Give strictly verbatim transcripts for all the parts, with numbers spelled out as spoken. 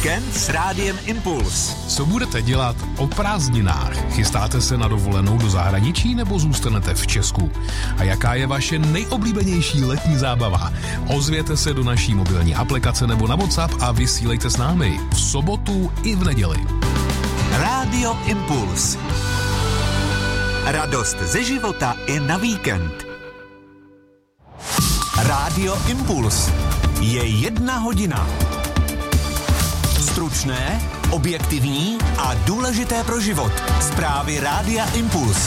Víkend s Rádiem Impuls. Co budete dělat o prázdninách? Chystáte se na dovolenou do zahraničí nebo zůstanete v Česku? A jaká je vaše nejoblíbenější letní zábava? Ozvěte se do naší mobilní aplikace nebo na WhatsApp a vysílejte s námi v sobotu i v neděli. Rádio Impuls. Radost ze života i na víkend. Rádio Impuls. Je jedna hodina. Stručné, objektivní a důležité pro život. Zprávy Rádia Impuls.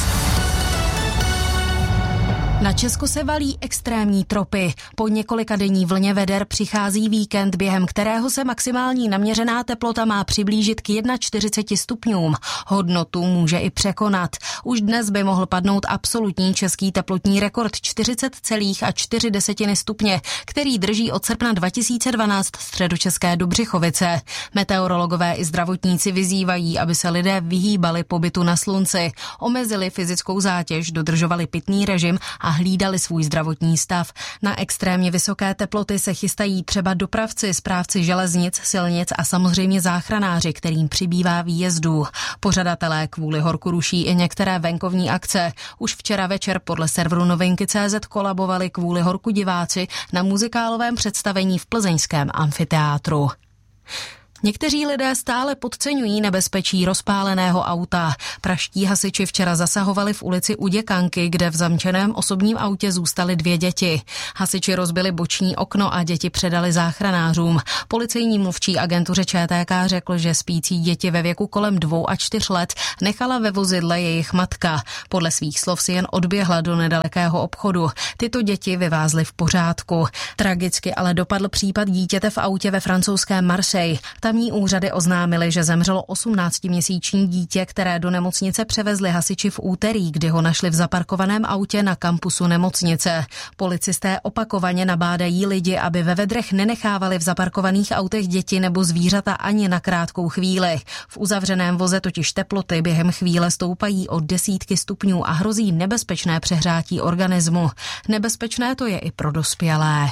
Na Česko se valí extrémní tropy. Po několika denní vlně veder přichází víkend, během kterého se maximální naměřená teplota má přiblížit k čtyřiceti jedna stupňům. Hodnotu může i překonat. Už dnes by mohl padnout absolutní český teplotní rekord čtyřicet celá čtyři stupně, který drží od srpna dva tisíce dvanáct středočeské Dobřichovice. Meteorologové i zdravotníci vyzývají, aby se lidé vyhýbali pobytu na slunci, omezili fyzickou zátěž, dodržovali pitný režim a hlídali svůj zdravotní stav. Na extrémně vysoké teploty se chystají třeba dopravci, správci železnic, silnic a samozřejmě záchranáři, kterým přibývá výjezdů. Pořadatelé kvůli horku ruší i některé venkovní akce. Už včera večer podle serveru novinky tečka cé zet kolabovali kvůli horku diváci na muzikálovém představení v plzeňském amfiteátru. Někteří lidé stále podceňují nebezpečí rozpáleného auta. Praští hasiči včera zasahovali v ulici U Děkanky, kde v zamčeném osobním autě zůstaly dvě děti. Hasiči rozbili boční okno a děti předali záchranářům. Policejní mluvčí agentuře Č T K řekl, že spící děti ve věku kolem dvou a čtyř let nechala ve vozidle jejich matka. Podle svých slov si jen odběhla do nedalekého obchodu. Tyto děti vyvázly v pořádku. Tragicky ale dopadl případ dítěte v autě ve francouzském Marseille. Tamní úřady oznámily, že zemřelo osmnáctiměsíční dítě, které do nemocnice převezli hasiči v úterý, kdy ho našli v zaparkovaném autě na kampusu nemocnice. Policisté opakovaně nabádají lidi, aby ve vedrech nenechávali v zaparkovaných autech děti nebo zvířata ani na krátkou chvíli. V uzavřeném voze totiž teploty během chvíle stoupají o desítky stupňů a hrozí nebezpečné přehrátí organismu. Nebezpečné to je i pro dospělé.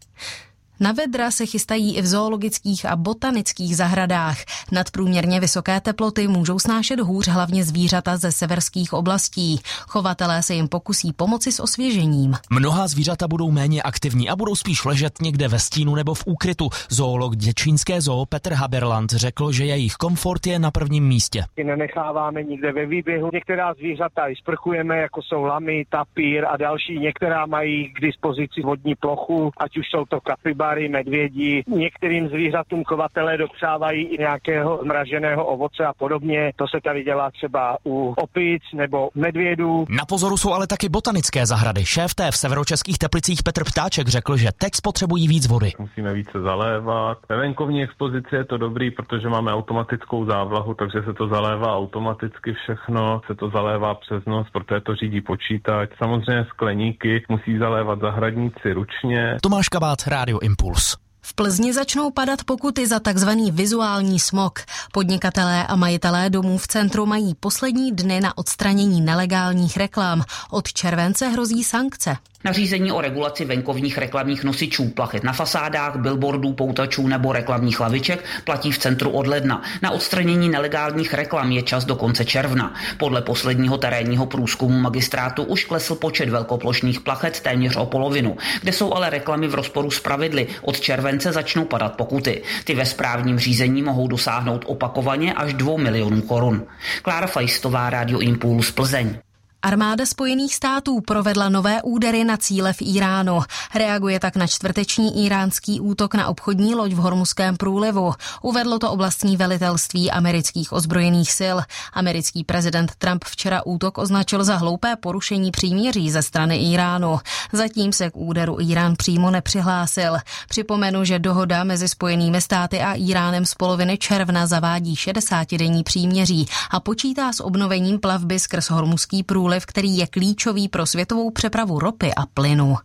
Na vedra se chystají i v zoologických a botanických zahradách. Nadprůměrně vysoké teploty můžou snášet hůř hlavně zvířata ze severských oblastí. Chovatelé se jim pokusí pomoci s osvěžením. Mnohá zvířata budou méně aktivní a budou spíš ležet někde ve stínu nebo v úkrytu. Zoolog děčínské zoo Petr Haberland řekl, že jejich komfort je na prvním místě. Nenecháváme nikde ve výběhu. Některá zvířata i sprchujeme, jako jsou lamy, tapír a další. Některá mají k dispozici vodní plochu, ať už jsou to kapibary, medvědi. Některým zvířatům chovatelé dopřávají i nějakého zmraženého ovoce a podobně. To se tady dělá třeba u opic nebo medvědů. Na pozoru jsou ale taky botanické zahrady. Šéf té v severočeských Teplicích Petr Ptáček řekl, že teď spotřebují víc vody. Musíme více zalévat. Ve venkovní expozici je to dobrý, protože máme automatickou závlahu, takže se to zalévá automaticky všechno, se to zalévá přes noc, protože to řídí počítač. Samozřejmě skleníky musí zalévat zahradníci ručně. Tomáš Kabát, Rádio Impuls. V Plzni začnou padat pokuty za takzvaný vizuální smog. Podnikatelé a majitelé domů v centru mají poslední dny na odstranění nelegálních reklam. Od července hrozí sankce. Nařízení o regulaci venkovních reklamních nosičů, plachet na fasádách, billboardů, poutačů nebo reklamních laviček platí v centru od ledna. Na odstranění nelegálních reklam je čas do konce června. Podle posledního terénního průzkumu magistrátu už klesl počet velkoplošných plachet téměř o polovinu. Kde jsou ale reklamy v rozporu s pravidly, od července začnou padat pokuty. Ty ve správním řízení mohou dosáhnout opakovaně až dvou milionů korun. Klára Fajstová, Rádio Impuls, Plzeň. Armáda Spojených států provedla nové údery na cíle v Íránu. Reaguje tak na čtvrteční íránský útok na obchodní loď v Hormuzském průlivu. Uvedlo to oblastní velitelství amerických ozbrojených sil. Americký prezident Trump včera útok označil za hloupé porušení příměří ze strany Íránu. Zatím se k úderu Írán přímo nepřihlásil. Připomenu, že dohoda mezi Spojenými státy a Íránem z poloviny června zavádí šedesátidenní příměří a počítá s obnovením plavby skrz Hormuzský průliv, který je klíčový pro světovou přepravu ropy a plynu.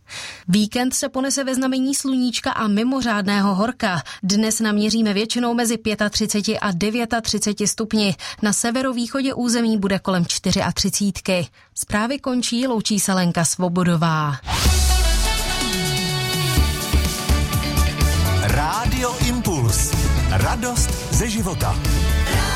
Víkend se ponese ve znamení sluníčka a mimořádného horka. Dnes naměříme většinou mezi třicet pět a třicet devět stupni. Na severovýchodě území bude kolem třicet čtyři. Zprávy končí, loučí se Lenka Svobodová. Rádio Impuls. Radost ze života.